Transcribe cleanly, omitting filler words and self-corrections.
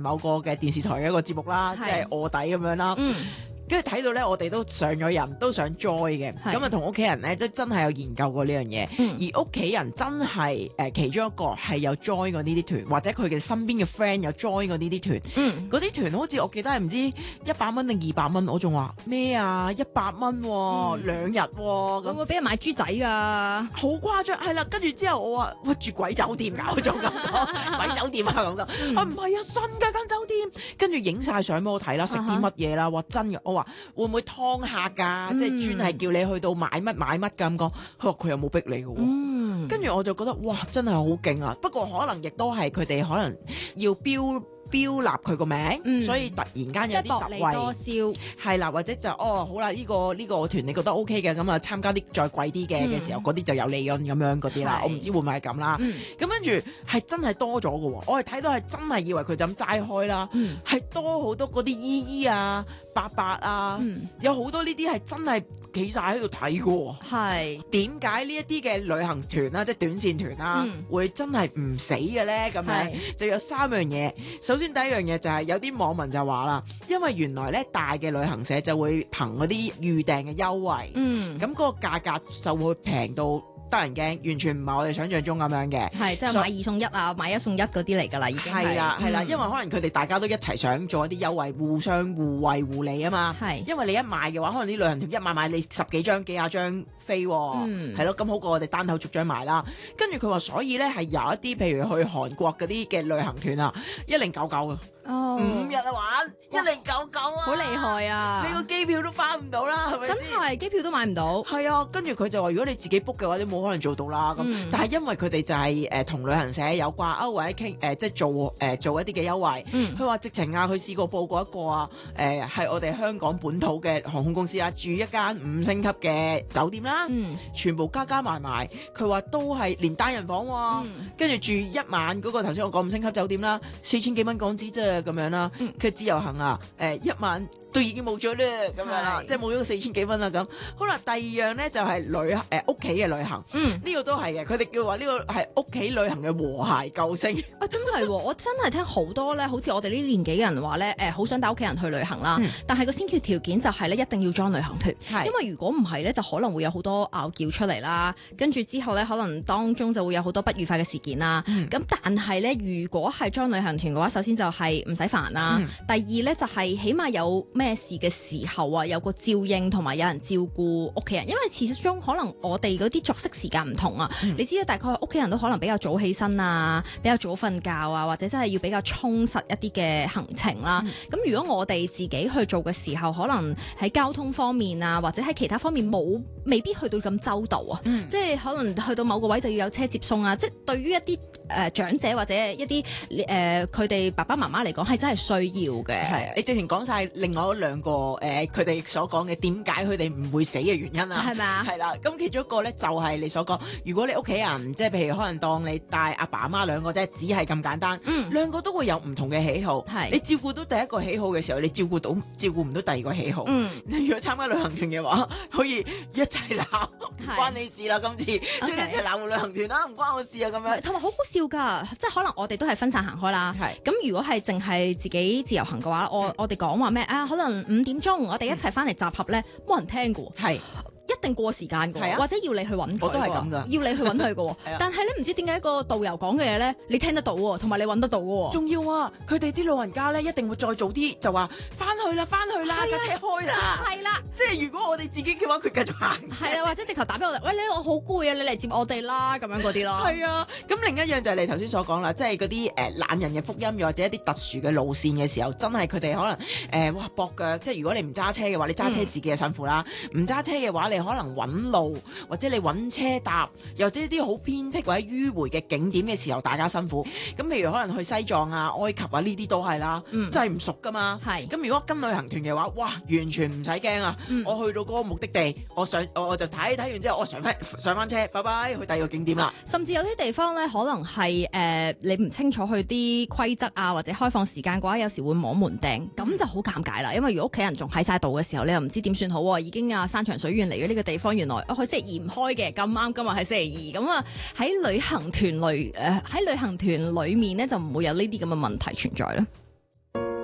某個嘅電視台嘅一個節目啦，即係臥底咁樣啦。跟住睇到咧，我哋都上咗人，都想 join 嘅。咁啊，同屋企人咧，即真係有研究過呢樣嘢。而屋企人真係其中一個係有 join 過呢啲團，或者佢嘅身邊嘅 friend 有 join 過呢啲團。嗰啲團好似我記得係唔知100蚊定200蚊，我仲話咩啊100蚊2日喎， 會唔會俾人買豬仔㗎？ 好誇張，係啦。跟住之後我話：哇，住鬼酒店㗎，我仲咁講鬼酒店啊咁講。唔係啊，新酒店。跟住影晒相俾我睇啦，食啲乜嘢啦，哇真嘅。我話會唔會劏客㗎？即係專係叫你去到買乜買乜咁講。佢又冇逼你嘅喎。跟住我就覺得哇，真係好勁啊！不過可能亦都係佢哋可能要標立佢個名，所以突然間有啲特惠， 多銷係啦，或者就好啦，呢個團你覺得 OK 嘅，咁啊參加啲再貴啲嘅時候，嗰啲就有利潤咁樣嗰啲啦。我唔知會唔會係咁啦。咁跟住係真係多咗嘅喎，我係睇到係真係以為佢就咁齋開啦，係多好多嗰啲姨姨啊、伯伯啊，有好多呢啲係真係企晒喺度睇嘅喎。 係點解呢一啲嘅旅行團啦，即係短線團啦，會真係唔死嘅咧？咁樣就有3樣嘢。首先第一樣嘢就係有啲網民就話啦，因為原來咧大嘅旅行社就會憑嗰啲預訂嘅優惠，咁嗰個價格就會平到得人驚，完全唔係我哋想象中咁樣嘅。 係即係買2送1啊，買1送1嗰啲嚟㗎啦，已經係啦，因為可能佢哋大家都一齊想做一啲優惠，互相互惠互利啊嘛。因為你一買嘅話，可能啲旅行團一買你10幾張、幾廿張飛，係咯，咁好過我哋單頭逐張買啦。跟住佢話，所以咧係有一啲譬如去韓國嗰啲嘅旅行團啊，1099啊。5日啊玩1099啊， 好厲害啊！ 你個機票都翻唔到啦，係咪先？ 真係機票都買唔到。 係啊，跟住佢就話：如果你自己 book 嘅話，你冇可能做到啦。咁，但係因為佢哋就係同旅行社有掛鈎或者傾即係做一啲嘅優惠。佢話直情啊，佢試過報過一個啊，係我哋香港本土嘅航空公司啦，住一間5星級嘅酒店啦，全部加埋埋，佢話都係連單人房喎，跟住住一晚嗰個頭先我講5星級酒店啦，4000幾蚊港紙啫。咁樣啦，佢自由行啊，一晚都已經冇咗啦，咁樣啦，即係冇咗4000幾蚊啦咁。好啦，第二樣咧就係屋企嘅旅行，呢個都係嘅，佢哋叫話呢個係屋企旅行嘅和諧救星。 啊，真係，我真係聽好多咧，好似我哋呢年紀嘅人話咧，好想帶屋企人去旅行啦，但係個先決條件就係咧一定要裝旅行團，因為如果唔係咧，就可能會有好多拗撬出嚟啦，跟住之後咧，可能當中就會有好多不愉快嘅事件啦。咁但係咧，如果係裝旅行團嘅話，首先就係唔使煩啦，第二咧就係起碼有咩事嘅時候啊，有個照應同埋有人照顧屋企人，因為事實中可能我哋嗰啲作息時間唔同啊，你知啦，大概屋企人都可能比較早起身啊，比較早瞓覺啊，或者真係要比較充實一啲嘅行程啦。咁如果我哋自己去做嘅時候，可能喺交通方面啊，或者喺其他方面未必去到咁周到啊，即係可能去到某個位就要有車接送啊，即係對於一啲長者或者一啲佢哋爸爸媽媽嚟講係真係需要嘅。 係，你直情講晒另外2個佢哋所講嘅點解佢哋唔會死嘅原因啊？係咪啊？係啦，咁其中一個咧就係你所講，如果你屋企人即係譬如可能當你帶阿爸阿媽2個啫，只係咁簡單，2個都會有唔同嘅喜好。你照顧到第一個喜好嘅時候，你照顧唔到第二個喜好。你如果參加旅行團嘅話，可以一齊鬧，唔關你事啦。今次即係一齊鬧旅行團啦，唔關我事啊咁樣。 同埋好好笑㗎，即係可能我哋都係分散行開啦。咁如果係淨係自己自由行嘅話，我哋講話咩啊？可能5點鐘我哋一齊翻嚟集合咧，冇人聽㗎。係。一定過時間㗎，或者要你去揾佢， 我都係咁㗎， 要你去揾佢㗎。但係咧，唔知點解個導遊講嘅嘢咧，你聽得到喎，同埋你揾得到喎。 仲要啊，佢哋啲老人家咧一定會再早啲就話翻去啦，架車開啦。係啦，即係如果我哋自己嘅話，佢繼續行。係啊，或者直頭打俾我哋，喂，我好攰啊，你嚟接我哋啦，咁樣嗰啲咯。 係啊，咁另一樣就係你頭先所講啦，即係嗰啲懶人嘅福音，又或者一啲特殊嘅路線嘅時候，真係佢哋可能哇駁腳，即係如果你唔揸車嘅話，你揸車自己就辛苦啦。唔揸車嘅話，你可能揾路或者你揾車搭，又或者啲好偏僻或者迂迴嘅景點嘅時候，大家辛苦。咁譬如可能去西藏啊、埃及啊呢啲都係啦，真係唔熟噶嘛。咁如果跟旅行團嘅話，哇，完全唔使驚啊！我去到嗰個目的地，我就睇完之後，我上翻車，拜拜，去第二個景點啦。 甚至有啲地方咧，可能係你唔清楚去啲規則啊，或者開放時間嘅話，有時會摸門釘，咁就好尷尬啦。因為如果屋企人仲喺晒度嘅時候，你又唔知點算好喎。已經山長水遠嚟咗呢個地方，原來佢星期2唔開嘅，咁啱今日係星期2，咁啊喺旅行團裏面咧就唔會有呢啲咁嘅問題存在啦。